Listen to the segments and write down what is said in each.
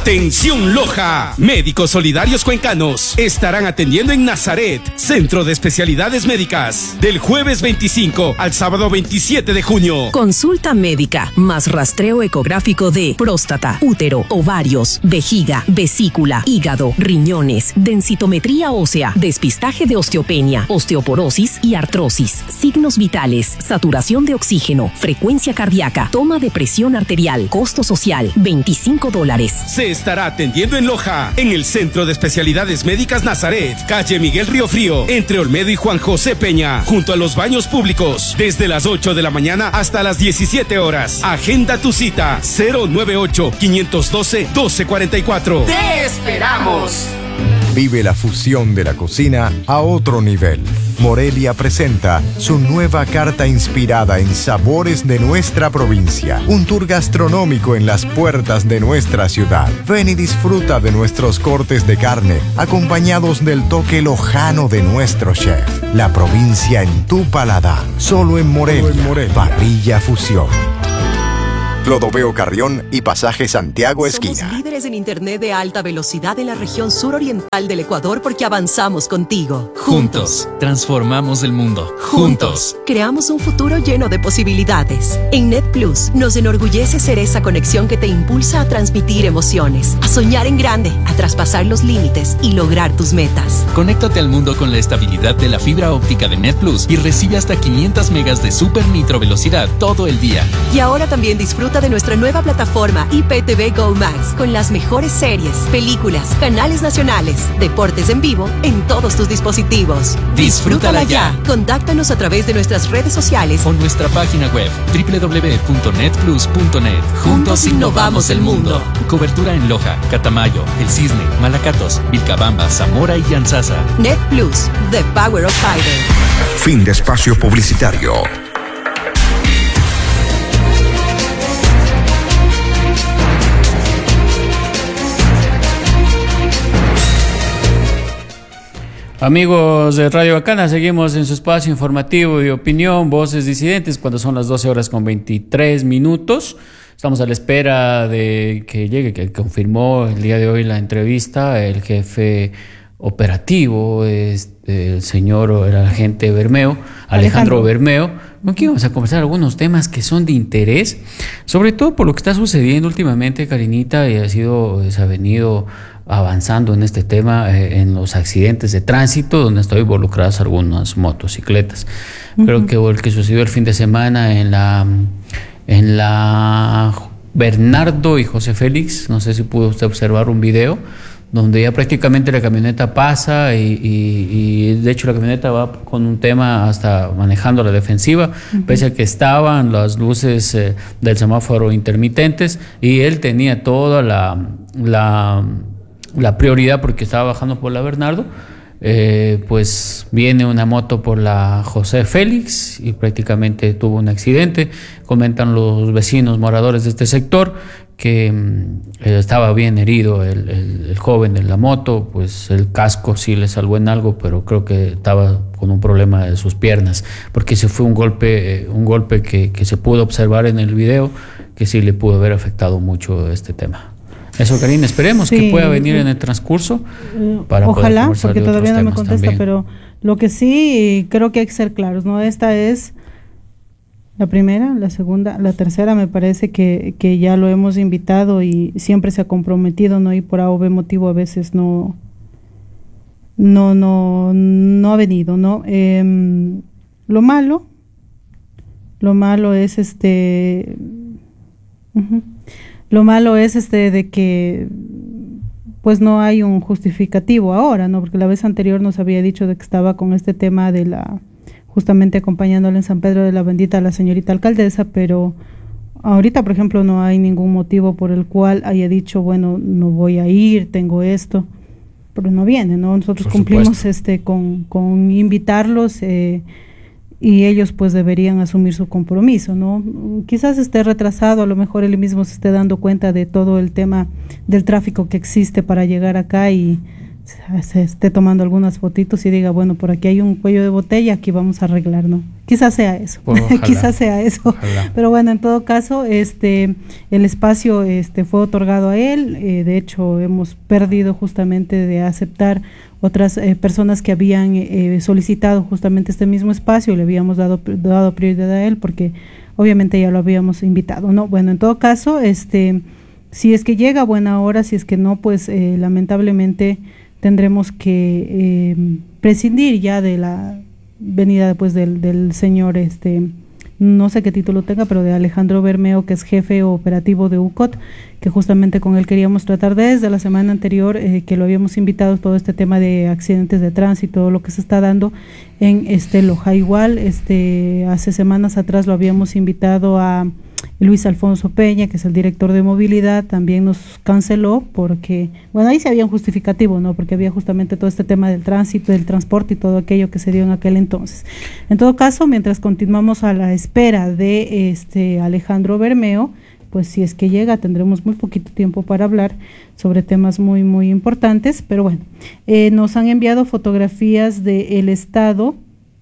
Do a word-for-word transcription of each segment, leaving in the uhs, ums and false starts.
Atención Loja, médicos solidarios cuencanos estarán atendiendo en Nazaret, Centro de Especialidades Médicas, del jueves veinticinco al sábado veintisiete de junio. Consulta médica más rastreo ecográfico de próstata, útero, ovarios, vejiga, vesícula, hígado, riñones, densitometría ósea, despistaje de osteopenia, osteoporosis y artrosis, signos vitales, saturación de oxígeno, frecuencia cardíaca, toma de presión arterial, costo social, veinticinco dólares. Se estará atendiendo en Loja, en el Centro de Especialidades Médicas Nazaret, calle Miguel Río Frío, entre Olmedo y Juan José Peña, junto a los baños públicos, desde las ocho de la mañana hasta las diecisiete horas. Agenda tu cita cero nueve ocho, cinco uno dos, uno dos cuatro cuatro. ¡Te esperamos! Vive la fusión de la cocina a otro nivel. Morelia presenta su nueva carta inspirada en sabores de nuestra provincia. Un tour gastronómico en las puertas de nuestra ciudad. Ven y disfruta de nuestros cortes de carne, acompañados del toque lojano de nuestro chef. La provincia en tu paladar. Solo en Morelia. Solo en Morelia. Parrilla Fusión. Clodoveo Carrión y Pasaje Santiago Esquina. Somos líderes en internet de alta velocidad en la región suroriental del Ecuador porque avanzamos contigo. Juntos, transformamos el mundo. Juntos, creamos un futuro lleno de posibilidades. En NetPlus nos enorgullece ser esa conexión que te impulsa a transmitir emociones, a soñar en grande, a traspasar los límites y lograr tus metas. Conéctate al mundo con la estabilidad de la fibra óptica de NetPlus y recibe hasta quinientas megas de super nitro velocidad todo el día. Y ahora también disfruta de nuestra nueva plataforma I P T V Go Max con las mejores series, películas, canales nacionales, deportes en vivo en todos tus dispositivos. Disfrútala ya. Contáctanos a través de nuestras redes sociales o nuestra página web doble u doble u doble u punto netplus punto net. Juntos innovamos el mundo. Cobertura en Loja, Catamayo, El Cisne, Malacatos, Vilcabamba, Zamora y Yanzasa. NetPlus, the power of fiber. Fin de espacio publicitario. Amigos de Radio Bacana, seguimos en su espacio informativo y opinión, Voces Disidentes, cuando son las doce horas con veintitrés minutos. Estamos a la espera de que llegue, que confirmó el día de hoy la entrevista el jefe operativo, este, el señor, el agente Bermeo, Alejandro, Alejandro Bermeo, con quien vamos a conversar algunos temas que son de interés, sobre todo por lo que está sucediendo últimamente, Karinita, y ha sido, se ha venido avanzando en este tema, eh, en los accidentes de tránsito, donde están involucradas algunas motocicletas. Uh-huh. Creo que el que sucedió el fin de semana en la, en la Bernardo y José Félix, no sé si pudo usted observar un video, donde ya prácticamente la camioneta pasa y, y, y de hecho la camioneta va con un tema hasta manejando la defensiva, uh-huh. pese a que estaban las luces eh, del semáforo intermitentes y él tenía toda la... la la prioridad porque estaba bajando por la Bernardo, eh, pues viene una moto por la José Félix y prácticamente tuvo un accidente. Comentan los vecinos moradores de este sector que eh, estaba bien herido el, el, el joven de la moto, pues el casco sí le salvó en algo, pero creo que estaba con un problema de sus piernas, porque ese fue un golpe, eh, un golpe que, que se pudo observar en el video, que sí le pudo haber afectado mucho este tema. Eso, Karina, esperemos sí, que pueda venir sí. en el transcurso para ojalá, poder porque todavía no me contesta, también. Pero lo que sí creo que hay que ser claros, ¿no? Esta es la primera, la segunda, la tercera me parece que, que ya lo hemos invitado y siempre se ha comprometido, ¿no? Y por A o B motivo a veces no no no no ha venido, ¿no? Eh, lo malo lo malo es este uh-huh. Lo malo es este de que pues no hay un justificativo ahora, ¿no? Porque la vez anterior nos había dicho de que estaba con este tema de la, justamente acompañándole en San Pedro de la Bendita a la señorita alcaldesa, pero ahorita, por ejemplo, no hay ningún motivo por el cual haya dicho, bueno, no voy a ir, tengo esto, pero no viene, ¿no? Nosotros por cumplimos supuesto. este con, con invitarlos, eh, y ellos pues deberían asumir su compromiso, ¿no? Quizás esté retrasado, a lo mejor él mismo se esté dando cuenta de todo el tema del tráfico que existe para llegar acá y se esté tomando algunas fotitos y diga, bueno, por aquí hay un cuello de botella, aquí vamos a arreglar, ¿no? Quizás sea eso, quizás sea eso. Ojalá. Pero bueno, en todo caso, este, el espacio este, fue otorgado a él, eh, de hecho hemos perdido justamente de aceptar otras eh, personas que habían eh, solicitado justamente este mismo espacio y le habíamos dado, dado prioridad a él porque obviamente ya lo habíamos invitado, ¿no? Bueno, en todo caso, este, si es que llega a buena hora, si es que no, pues eh, lamentablemente tendremos que eh, prescindir ya de la venida pues del, del señor, este, no sé qué título tenga, pero de Alejandro Bermeo, que es jefe operativo de U C O T, que justamente con él queríamos tratar desde la semana anterior, eh, que lo habíamos invitado, todo este tema de accidentes de tránsito, todo lo que se está dando en este Loja. Igual, este, hace semanas atrás lo habíamos invitado a Luis Alfonso Peña, que es el director de movilidad, también nos canceló porque, bueno, ahí sí había un justificativo, ¿no? Porque había justamente todo este tema del tránsito, del transporte y todo aquello que se dio en aquel entonces. En todo caso, mientras continuamos a la espera de este Alejandro Bermeo, pues si es que llega tendremos muy poquito tiempo para hablar sobre temas muy, muy importantes, pero bueno, eh, nos han enviado fotografías del estado.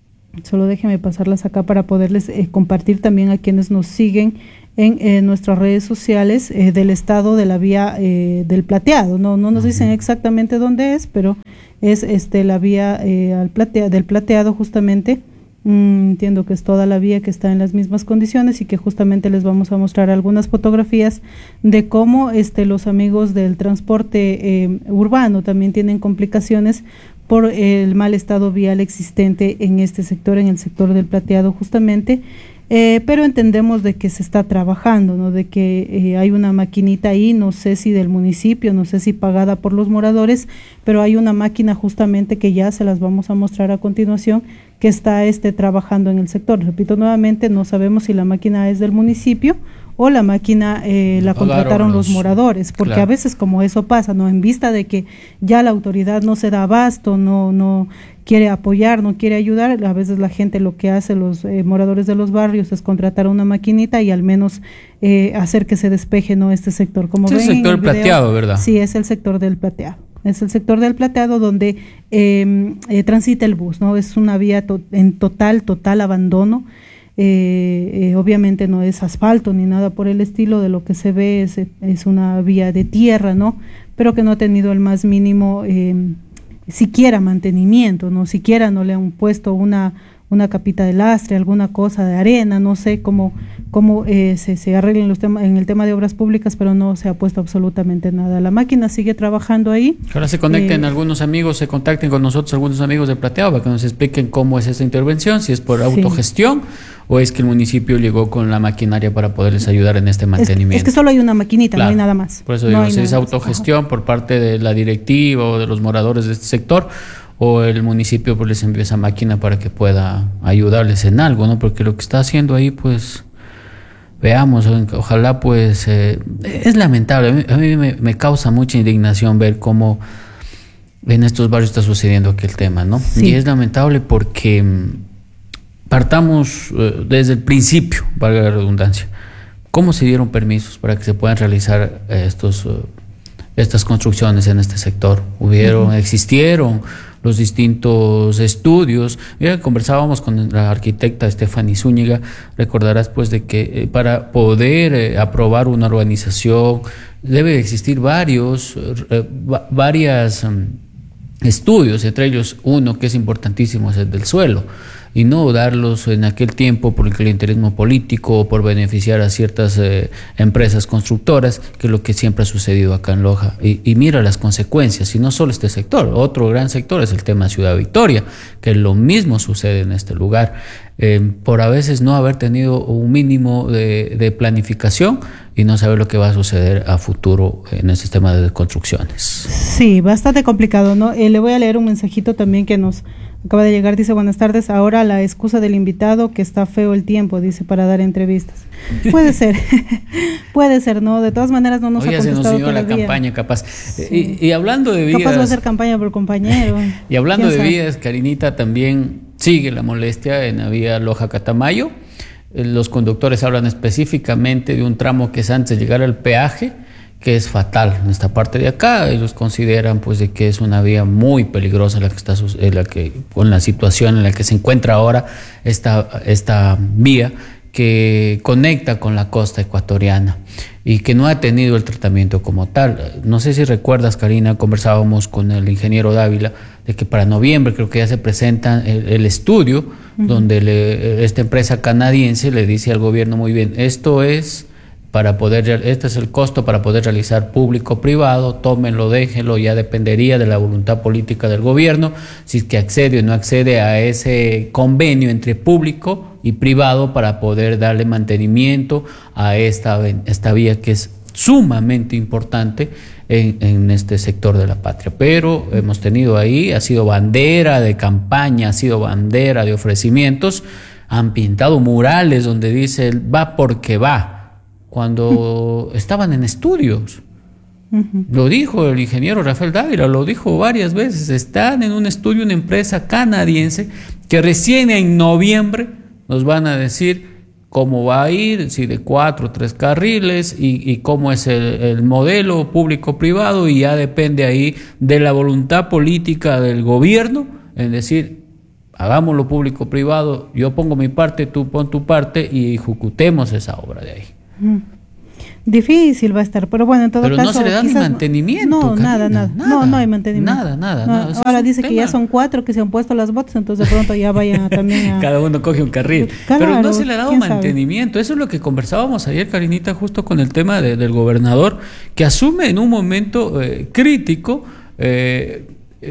Solo déjenme pasarlas acá para poderles eh, compartir también a quienes nos siguen en eh, nuestras redes sociales eh, del estado de la vía eh, del Plateado. No, no nos dicen exactamente dónde es, pero es este la vía eh, al platea, del Plateado justamente. Mm, entiendo que es toda la vía que está en las mismas condiciones y que justamente les vamos a mostrar algunas fotografías de cómo este los amigos del transporte eh, urbano también tienen complicaciones por el mal estado vial existente en este sector, en el sector del Plateado justamente, eh, pero entendemos de que se está trabajando, ¿no? De que eh, hay una maquinita ahí, no sé si del municipio, no sé si pagada por los moradores, pero hay una máquina justamente que ya se las vamos a mostrar a continuación, que está este, trabajando en el sector. Repito nuevamente, no sabemos si la máquina es del municipio o la máquina eh, la contrataron los, los moradores, porque claro, a veces como eso pasa, no, en vista de que ya la autoridad no se da abasto, no no quiere apoyar, no quiere ayudar, a veces la gente lo que hace, los eh, moradores de los barrios, es contratar una maquinita y al menos eh, hacer que se despeje, no, este sector. Como ven, es el sector del Plateado, ¿verdad? Sí, es el sector del Plateado. Es el sector del Plateado donde eh, eh, transita el bus, ¿no? Es una vía to- en total, total abandono. Eh, eh, obviamente no es asfalto ni nada por el estilo, de lo que se ve es, es una vía de tierra, ¿no? Pero que no ha tenido el más mínimo, eh, siquiera mantenimiento, ¿no? Siquiera no le han puesto una, una capita de lastre, alguna cosa de arena, no sé cómo, cómo eh, se, se arreglen los temas en el tema de obras públicas, pero no se ha puesto absolutamente nada. La máquina sigue trabajando ahí. Ahora se conecten eh, algunos amigos, se contacten con nosotros, algunos amigos de Plateado, para que nos expliquen cómo es esa intervención, si es por autogestión, sí, o es que el municipio llegó con la maquinaria para poderles ayudar en este mantenimiento. Es, es que solo hay una maquinita, claro, no hay nada más. Por eso no digo, si es autogestión más por parte de la directiva o de los moradores de este sector, o el municipio pues les envía esa máquina para que pueda ayudarles en algo, ¿no? Porque lo que está haciendo ahí, pues, veamos, ojalá pues, eh, es lamentable. A mí, a mí me, me causa mucha indignación ver cómo en estos barrios está sucediendo aquel tema, ¿no? Sí. Y es lamentable porque partamos eh, desde el principio, valga la redundancia, cómo se dieron permisos para que se puedan realizar eh, estos uh, estas construcciones en este sector. Hubieron, uh-huh. existieron los distintos estudios. Mira, conversábamos con la arquitecta Stephanie Zúñiga, recordarás pues de que eh, para poder eh, aprobar una urbanización debe existir varios, eh, va, varias um, estudios, entre ellos uno que es importantísimo, es el del suelo, y no darlos en aquel tiempo por el clientelismo político o por beneficiar a ciertas eh, empresas constructoras, que es lo que siempre ha sucedido acá en Loja. Y, y mira las consecuencias, y no solo este sector, otro gran sector es el tema Ciudad Victoria, que lo mismo sucede en este lugar, eh, por a veces no haber tenido un mínimo de, de planificación y no saber lo que va a suceder a futuro en el sistema de construcciones. Sí, bastante complicado, ¿no? Eh, le voy a leer un mensajito también que nos acaba de llegar, dice: buenas tardes, ahora la excusa del invitado que está feo el tiempo, dice, para dar entrevistas. Puede ser, puede ser, ¿no? De todas maneras no nos Oye, ha contestado se nos siguió la todavía. campaña, capaz. Sí. Y, y hablando de vías... Capaz va a hacer campaña por compañero. Y hablando de sabe? vías, Karinita, también sigue la molestia en la vía Loja-Catamayo. Los conductores hablan específicamente de un tramo que es antes de llegar al peaje, que es fatal en esta parte de acá. Ellos consideran pues de que es una vía muy peligrosa la que está en la que con la situación en la que se encuentra ahora esta esta vía que conecta con la costa ecuatoriana y que no ha tenido el tratamiento como tal. No sé si recuerdas, Karina, conversábamos con el ingeniero Dávila de que para noviembre creo que ya se presenta el, el estudio uh-huh. donde le, esta empresa canadiense le dice al gobierno, muy bien, esto es para poder, este es el costo para poder realizar público-privado, tómenlo, déjenlo, ya dependería de la voluntad política del gobierno, si es que accede o no accede a ese convenio entre público y privado para poder darle mantenimiento a esta, esta vía que es sumamente importante en, en este sector de la patria. Pero hemos tenido ahí, ha sido bandera de campaña, ha sido bandera de ofrecimientos, han pintado murales donde dice va porque va, cuando estaban en estudios. Uh-huh. Lo dijo el ingeniero Rafael Dávila, lo dijo varias veces, están en un estudio, una empresa canadiense que recién en noviembre nos van a decir cómo va a ir, si de cuatro o tres carriles y, y cómo es el, el modelo público-privado, y ya depende ahí de la voluntad política del gobierno en decir, hagámoslo público-privado, yo pongo mi parte, tú pon tu parte y ejecutemos esa obra de ahí. Mm. Difícil va a estar, pero bueno, en todo pero caso... Pero no se le da ni mantenimiento. No, Karina, nada, nada, nada. No, no hay mantenimiento. Nada, nada. No, nada. Ahora dice que ya son cuatro que se han puesto las botas, entonces de pronto ya vayan a, también a... Cada uno coge un carril. Claro, pero no se le ha dado mantenimiento. Sabe? Eso es lo que conversábamos ayer, Karinita, justo con el tema de, del gobernador, que asume en un momento eh, crítico, eh, eh,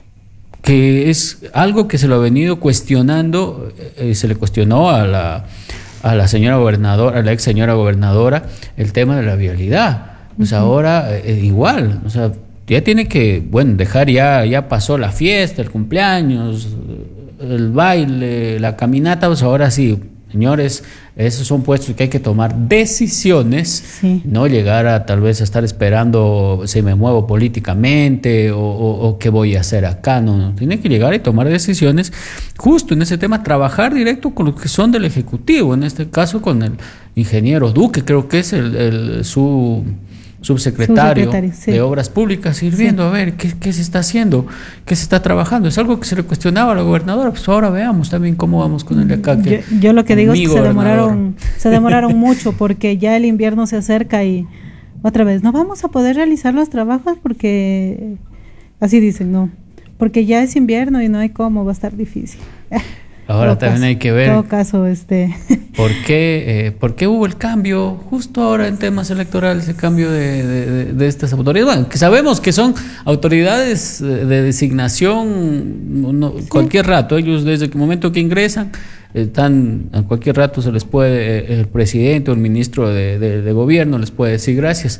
que es algo que se lo ha venido cuestionando, eh, se le cuestionó a la... a la señora gobernadora, a la ex señora gobernadora, el tema de la vialidad. Pues uh-huh. ahora eh, igual, o sea, ya tiene que, bueno, dejar ya, ya pasó la fiesta, el cumpleaños, el baile, la caminata, pues ahora sí, señores, esos son puestos que hay que tomar decisiones, sí. no llegar a tal vez a estar esperando si me muevo políticamente o, o, o qué voy a hacer acá, no, no, tiene que llegar y tomar decisiones justo en ese tema, trabajar directo con los que son del Ejecutivo, en este caso con el ingeniero Duque, creo que es el, el su subsecretario, subsecretario sí. de Obras Públicas, ir viendo sí. a ver qué, qué se está haciendo, qué se está trabajando. Es algo que se le cuestionaba a la gobernadora, pues ahora veamos también cómo vamos con el de acá. Que yo, yo lo que digo es que se demoraron, se demoraron mucho porque ya el invierno se acerca y otra vez, no vamos a poder realizar los trabajos porque, así dicen, no, porque ya es invierno y no hay cómo, va a estar difícil. Ahora también caso, hay que ver en todo caso, este... ¿por qué, eh, ¿por qué hubo el cambio justo ahora en temas electorales, el cambio de, de, de estas autoridades? Bueno, que sabemos que son autoridades de designación no, sí. cualquier rato, ellos desde el momento que ingresan, están a cualquier rato se les puede, el presidente o el ministro de, de, de gobierno les puede decir gracias.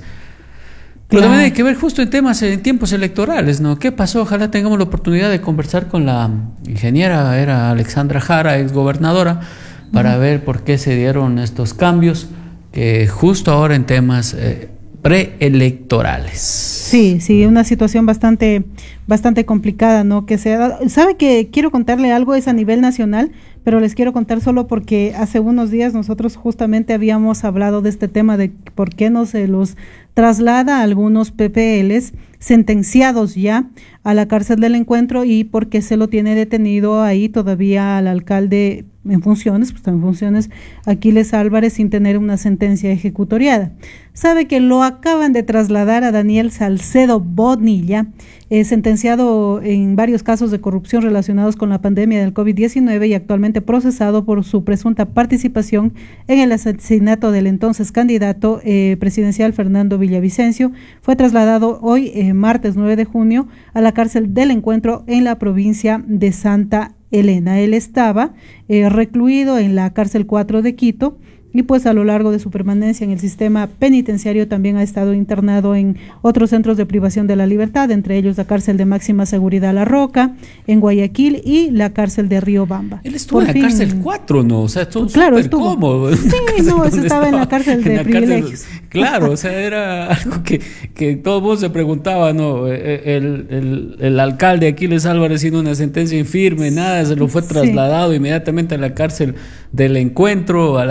Pero claro. también hay que ver justo en temas, en tiempos electorales, ¿no? ¿Qué pasó? Ojalá tengamos la oportunidad de conversar con la ingeniera, era Alexandra Jara, exgobernadora, para uh-huh. ver por qué se dieron estos cambios, que justo ahora en temas eh, preelectorales. Sí, sí, una situación bastante, bastante complicada, ¿no? Que se ha dado. ¿Sabe que quiero contarle algo? Es a nivel nacional, pero les quiero contar solo porque hace unos días nosotros justamente habíamos hablado de este tema de por qué no se los traslada a algunos P P Ls sentenciados ya a la cárcel del Encuentro y por qué se lo tiene detenido ahí todavía al alcalde en funciones, pues en funciones, Aquiles Álvarez, sin tener una sentencia ejecutoriada. Sabe que lo acaban de trasladar a Daniel Salcedo Bonilla, eh, sentenciado en varios casos de corrupción relacionados con la pandemia del COVID diecinueve y actualmente procesado por su presunta participación en el asesinato del entonces candidato eh, presidencial Fernando Villavicencio. Fue trasladado hoy, eh, martes nueve de junio, a la cárcel del Encuentro en la provincia de Santa Elena. Él estaba eh, recluido en la cárcel cuatro de Quito y pues a lo largo de su permanencia en el sistema penitenciario también ha estado internado en otros centros de privación de la libertad, entre ellos la cárcel de máxima seguridad La Roca, en Guayaquil, y la cárcel de Riobamba. Él estuvo Por en fin, la cárcel cuatro, ¿no? O sea, estuvo claro, súper estuvo. cómodo. Sí, no, eso estaba, estaba en la cárcel de la privilegios. Cárcel, claro, o sea, era algo que, que todo el mundo se preguntaba, ¿no? El, el, el alcalde Aquiles Álvarez hizo una sentencia infirme, nada, se lo fue trasladado sí. inmediatamente a la cárcel del Encuentro, a la cárcel de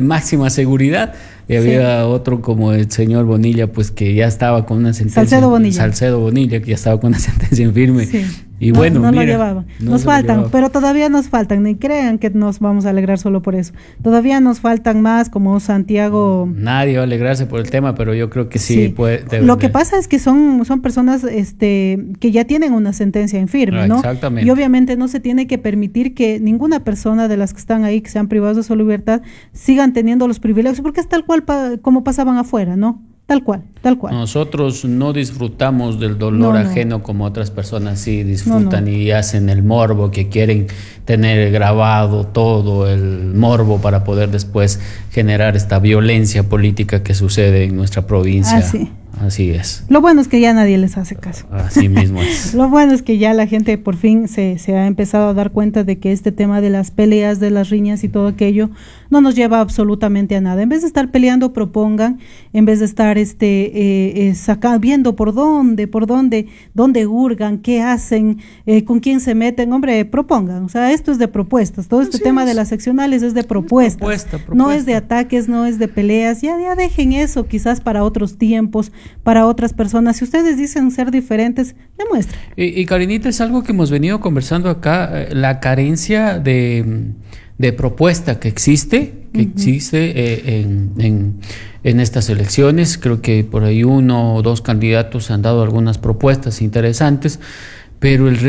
máxima seguridad. Y había sí. otro como el señor Bonilla, pues que ya estaba con una sentencia. Salcedo Bonilla. Salcedo Bonilla, que ya estaba con una sentencia en firme. Sí. Y no, bueno, no mira, lo llevaba. No nos faltan, llevaba. Pero todavía nos faltan. Ni crean que nos vamos a alegrar solo por eso. Todavía nos faltan más, como Santiago. Nadie va a alegrarse por el tema, pero yo creo que sí, sí. puede. Lo que pasa es que son, son personas este, que ya tienen una sentencia en firme, ah, ¿no? Exactamente. Y obviamente no se tiene que permitir que ninguna persona de las que están ahí, que sean privados de su libertad, sigan teniendo los privilegios, porque es tal cual pa, como pasaban afuera, ¿no? Tal cual, tal cual. Nosotros no disfrutamos del dolor no, no. ajeno como otras personas sí disfrutan no, no. y hacen el morbo, que quieren tener grabado todo el morbo para poder después generar esta violencia política que sucede en nuestra provincia. Ah, sí. Así es. Lo bueno es que ya nadie les hace caso. Así mismo es. Lo bueno es que ya la gente por fin se, se ha empezado a dar cuenta de que este tema de las peleas, de las riñas y todo aquello no nos lleva absolutamente a nada. En vez de estar peleando, propongan, en vez de estar este eh, eh, saca, viendo por dónde, por dónde, dónde hurgan, qué hacen, eh, con quién se meten, hombre, propongan. O sea, esto es de propuestas. Todo este Así tema es. de las seccionales es de propuestas. Propuesta, propuesta. No es de ataques, no es de peleas. Ya, ya dejen eso quizás para otros tiempos, para otras personas. Si ustedes dicen ser diferentes, demuestren. Y, y Karinita, es algo que hemos venido conversando acá, la carencia de, de propuesta que existe, que uh-huh. existe eh, en, en, en estas elecciones. Creo que por ahí uno o dos candidatos han dado algunas propuestas interesantes, pero el